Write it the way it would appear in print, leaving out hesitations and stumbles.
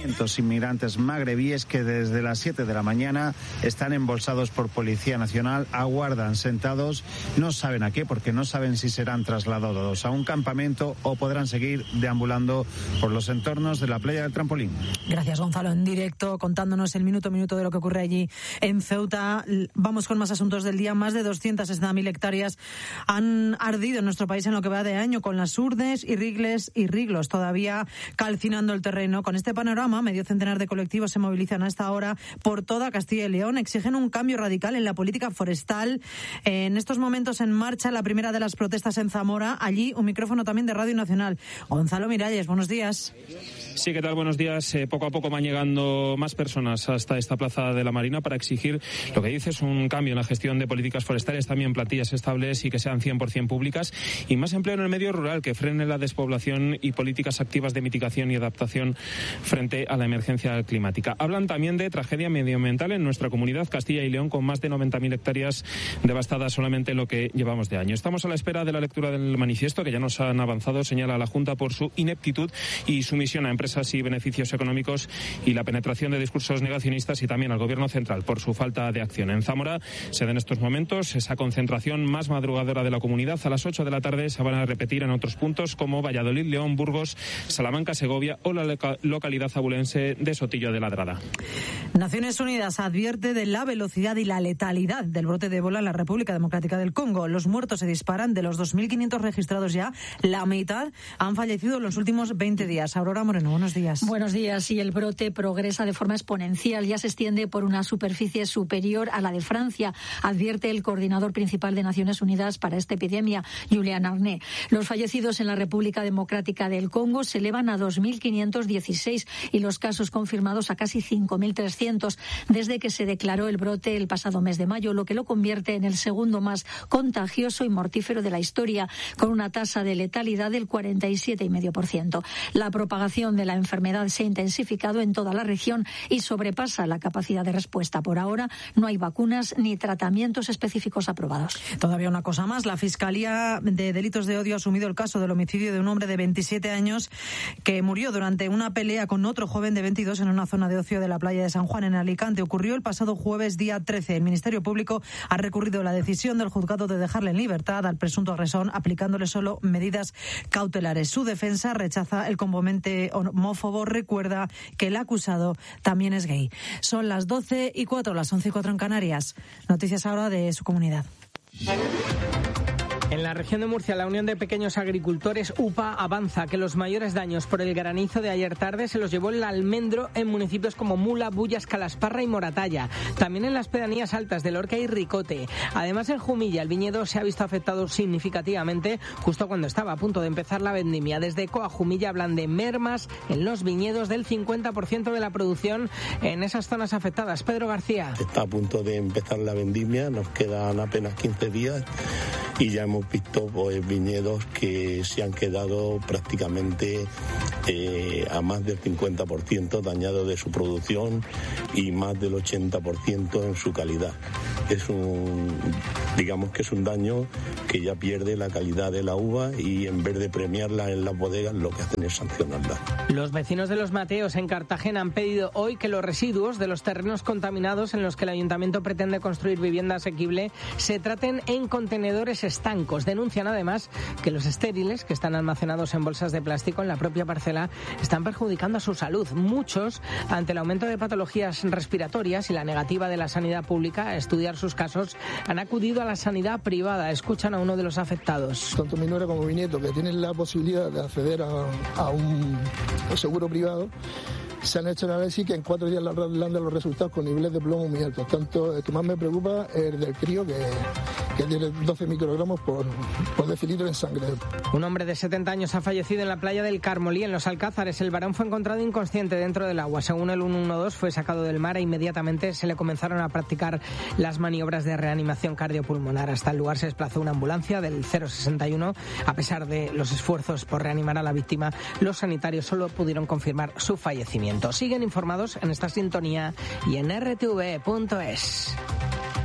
inmigrantes magrebíes que desde las 7 de la mañana están embolsados por Policía Nacional, aguardan sentados, no saben a qué, porque no saben si serán trasladados a un campamento o podrán seguir deambulando por los entornos de la playa del Trampolín. Gracias, Gonzalo, en directo, contándonos el minuto a minuto de lo que ocurre allí en Ceuta. Vamos con más asuntos del día. Más de 260.000 hectáreas han ardido en nuestro país en lo que va de año, con las urdes y riglos todavía calcinando el terreno. Con este panorama, medio centenar de colectivos se movilizan a esta hora por toda Castilla y León. Exigen un cambio radical en la política forestal. En estos momentos en marcha la primera de las protestas en Zamora. Allí un micrófono también de Radio Nacional. Gonzalo Miralles, buenos días. Sí, ¿qué tal? Buenos días. Poco a poco van llegando más personas hasta esta plaza de la Marina para exigir lo que dice es un cambio en la gestión de políticas forestales, también plantillas estables y que sean 100% públicas, y más empleo en el medio rural, que frene la despoblación y políticas activas de mitigación y adaptación frente a la emergencia climática. Hablan también de tragedia medioambiental en nuestra comunidad, Castilla y León, con más de 90.000 hectáreas devastadas solamente en lo que llevamos de año. Estamos a la espera de la lectura del manifiesto, que ya nos han avanzado, señala la Junta, por su ineptitud y sumisión a empresas y beneficios económicos, y la penetración de discursos negacionistas, y también al Gobierno central por su falta de acción. En Zamora se da en estos momentos esa concentración más madrugadora de la comunidad. A las 8 de la tarde se van a repetir en otros puntos como Valladolid, León, Burgos, Salamanca, Segovia o la localidad abulense de Sotillo de Ladrada. Naciones Unidas advierte de la velocidad y la letalidad del brote de ébola en la República Democrática del Congo. Los muertos se disparan. De los 2.500 registrados ya, la mitad han fallecido en los últimos 20 días. Aurora Moreno, buenos días. Buenos días. Y el brote progresa de forma exponencial. Ya se extiende por una superficie superior a la de Francia, advierte el coordinador principal de Naciones Unidas para esta epidemia, Julian Arné. Los fallecidos en la República Democrática del Congo se elevan a 2.516 y los casos confirmados a casi 5.300 desde que se declaró el brote el pasado mes de mayo, lo que lo convierte en el segundo más contagioso y mortífero de la historia, con una tasa de letalidad del 47,5%. La propagación de la enfermedad se ha intensificado en toda la región y sobrepasa la capacidad de respuesta. Por ahora no hay vacunas ni tratamientos específicos aprobados. Todavía una cosa más. La Fiscalía de Delitos de Odio ha asumido el caso del homicidio de un hombre de 27 años que murió durante una pelea con otro joven de 22 en una zona de ocio de la playa de San Juan, en Alicante. Ocurrió el pasado jueves, día 13. El Ministerio Público ha recurrido la decisión del juzgado de dejarle en libertad al presunto agresor, aplicándole solo medidas cautelares. Su defensa rechaza el componente homófobo. Recuerda que el acusado también es gay. Son las 12:04, las 11:04 en Canarias. Noticias ahora de su comunidad. En la región de Murcia, la Unión de Pequeños Agricultores, UPA, avanza que los mayores daños por el granizo de ayer tarde se los llevó el almendro en municipios como Mula, Bullas, Calasparra y Moratalla. También en las pedanías altas de Lorca y Ricote. Además, en Jumilla, el viñedo se ha visto afectado significativamente justo cuando estaba a punto de empezar la vendimia. Desde Coa Jumilla hablan de mermas en los viñedos del 50% de la producción en esas zonas afectadas. Pedro García. Está a punto de empezar la vendimia, nos quedan apenas 15 días y ya hemos visto viñedos que se han quedado prácticamente a más del 50% dañados de su producción y más del 80% en su calidad. Digamos que es un daño que ya pierde la calidad de la uva y en vez de premiarla en las bodegas lo que hacen es sancionarla. Los vecinos de Los Mateos en Cartagena han pedido hoy que los residuos de los terrenos contaminados en los que el ayuntamiento pretende construir vivienda asequible se traten en contenedores estancos. Denuncian además que los estériles que están almacenados en bolsas de plástico en la propia parcela están perjudicando a su salud. Muchos, ante el aumento de patologías respiratorias y la negativa de la sanidad pública a estudiar sus casos, han acudido a la sanidad privada. Escuchan a uno de los afectados. Tanto mi nuera como mi nieto, que tienen la posibilidad de acceder a un seguro privado, se han hecho análisis que en 4 días le han dado los resultados con niveles de plomo muy altos. Tanto el que más me preocupa es el del crío, que tiene 12 microgramos por decilitro en sangre. Un hombre de 70 años ha fallecido en la playa del Carmolí, en Los Alcázares. El varón fue encontrado inconsciente dentro del agua. Según el 112, fue sacado del mar e inmediatamente se le comenzaron a practicar las maniobras de reanimación cardiopulmonar. Hasta el lugar se desplazó una ambulancia del 061. A pesar de los esfuerzos por reanimar a la víctima, los sanitarios solo pudieron confirmar su fallecimiento. Siguen informados en esta sintonía y en rtv.es.